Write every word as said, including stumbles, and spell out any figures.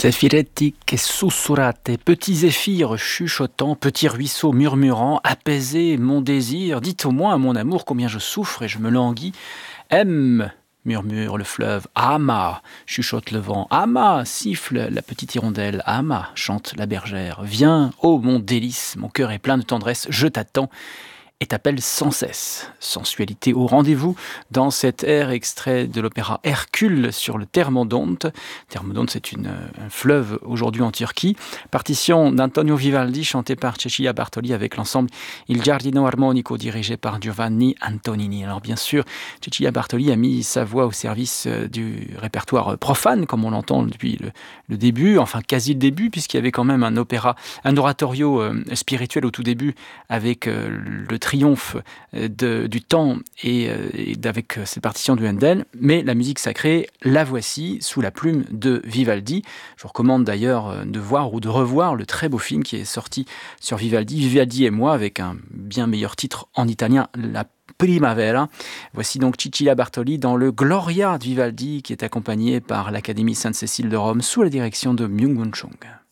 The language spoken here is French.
Zeffiretti che sussurrate, petits zéphyrs chuchotants, petits ruisseaux murmurants, apaisez mon désir, dites au moins à mon amour combien je souffre et je me languis. Aime, murmure le fleuve, ama, chuchote le vent, ama, siffle la petite hirondelle, ama, chante la bergère. Viens, ô mon délice, mon cœur est plein de tendresse, je t'attends et t'appelle sans cesse. Sensualité au rendez-vous dans cet air extrait de l'opéra Hercule sur le Thermodonte. Thermodonte, c'est une, un fleuve aujourd'hui en Turquie. Partition d'Antonio Vivaldi chantée par Cecilia Bartoli avec l'ensemble Il Giardino Armonico dirigé par Giovanni Antonini. Alors bien sûr, Cecilia Bartoli a mis sa voix au service du répertoire profane, comme on l'entend depuis le, le début, enfin quasi le début, puisqu'il y avait quand même un opéra, un oratorio euh, spirituel au tout début avec euh, le triomphe de, du temps et, et avec cette partition de Handel, mais la musique sacrée, la voici sous la plume de Vivaldi. Je vous recommande d'ailleurs de voir ou de revoir le très beau film qui est sorti sur Vivaldi, Vivaldi et moi, avec un bien meilleur titre en italien, La Primavera. Voici donc Cecilia Bartoli dans le Gloria de Vivaldi qui est accompagné par l'Académie Sainte-Cécile de Rome sous la direction de Myung-Whun Chung.